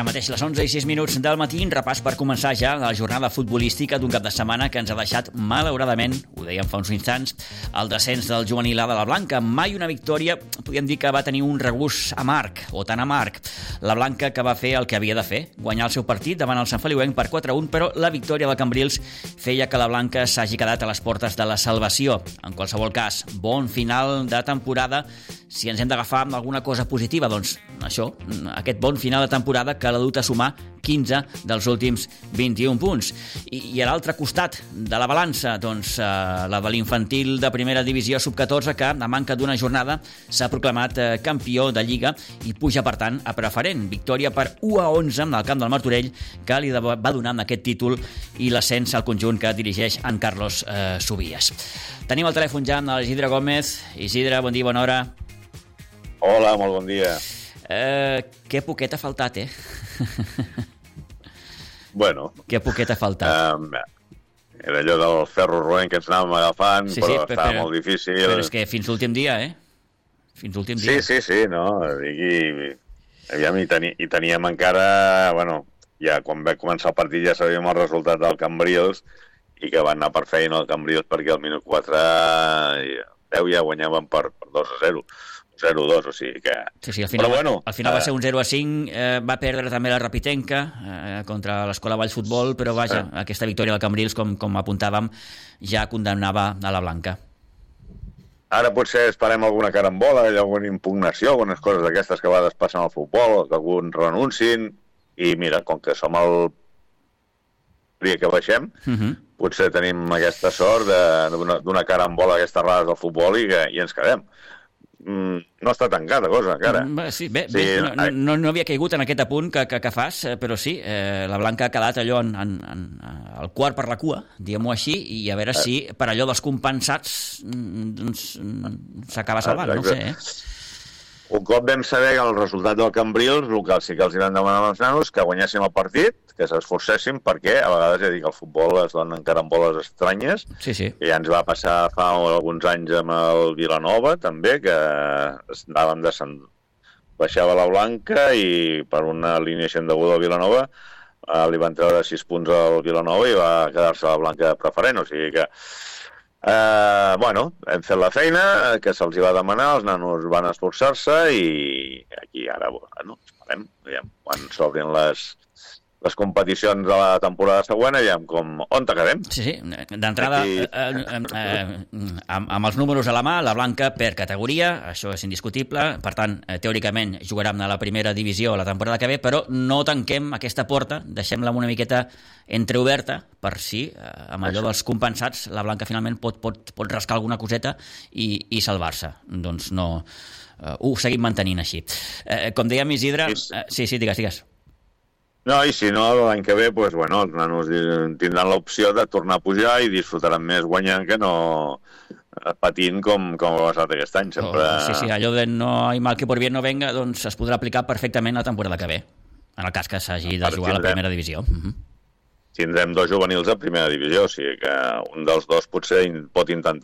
Ara mateix les 11:06 del matí, repàs per començar ja la jornada futbolística d'un cap de setmana que ens ha deixat, malauradament, ho dèiem fa uns instants, el descens del juvenil A de la Blanca. Mai una victòria, podríem dir que va tenir un regust amarg, o tan amarg. La Blanca que va fer el que havia de fer, guanyar el seu partit davant el Sant Feliuenc per 4-1, però la victòria del Cambrils feia que la Blanca s'hagi quedat a les portes de la salvació. En qualsevol cas, bon final de temporada. Si ens hem d'agafar amb alguna cosa positiva, doncs això, aquest bon final de temporada que l'ha dut a sumar 15 dels últims 21 punts. I a l'altre costat de la balança, doncs, la de l'infantil de primera divisió sub-14, que, a manca d'una jornada, s'ha proclamat campió de Lliga i puja, per tant, a preferent. Victòria per 1-11 en el camp del Martorell, que li va donar amb aquest títol i l'ascens al conjunt que dirigeix en Carlos Subies. Tenim al telèfon ja amb l'Isidre Gómez. Isidre, bon dia, bona hora. Hola, molt bon dia. Que poquet ha faltat, Bueno. Que poquet ha faltat. Era allò del ferro roent que ens anàvem agafant, sí, però estava molt difícil. Però és que fins l'últim dia, Fins l'últim dia. Sí, no? Aviam, i teníem encara... Bueno, ja quan va començar el partit ja sabíem el resultat del Cambrils i que van anar per feina el Cambrils perquè al minut 4 10 ja guanyaven per 2-0. 0-2, o sigui que... Sí, al final va ser un 0-5, va perdre també la Rapitenca contra l'Escola Valls Futbol, però vaja, aquesta victòria del Cambrils, com apuntàvem, ja condemnava a la Blanca. Ara potser esperem alguna carambola, alguna impugnació, algunes coses d'aquestes que va despassant al futbol, que alguns renuncin, i mira, com que som el dia que baixem, potser tenim aquesta sort d'una carambola d'aquestes rares del futbol i ens quedem. No està tancada cosa encara. Sí, no havia caigut en aquest apunt que fas, però sí, la Blanca ha quedat allò al quart per la cua, diguem-ho així, i a veure si per allò dels compensats s'acaba salvant, no ho sé, Un cop vam saber el resultat del Cambrils, el que sí que els van demanar als nanos que guanyéssim el partit, que s'esforcéssim, perquè a vegades, ja dic, el futbol es donen caramboles estranyes, sí. I ja ens va passar fa alguns anys amb el Vilanova, també, que anàvem baixava la Blanca i per una alineació indeguda al Vilanova li van treure 6 punts al Vilanova i va quedar-se la Blanca preferent, o sigui que hem fet la feina que se'ls va demanar, els nanos van esforçar-se i aquí ara, esperem, quan s'obrin les competicions de la temporada següent, on quedem. Sí, d'entrada, amb els números a la mà, la Blanca per categoria, això és indiscutible, per tant, teòricament jugarà a la primera divisió la temporada que ve, però no tanquem aquesta porta, deixem-la una miqueta entreoberta, per si, amb allò dels compensats, la Blanca finalment pot rascar alguna coseta i salvar-se. Doncs no, ho seguim mantenint així. Com dèiem, Isidre... Sí, digues. No, i si no, l'any que ve, els nanos tindran l'opció de tornar a pujar i disfrutaran més guanyant que no patint com ha passat aquest any. Sempre... Sí, allò de no hay mal que por bien no venga, doncs es podrà aplicar perfectament la temporada que ve, en el cas que s'hagi de jugar a la primera divisió. Tindrem 2 juvenils a primera divisió, o sigui que un dels dos potser pot intentar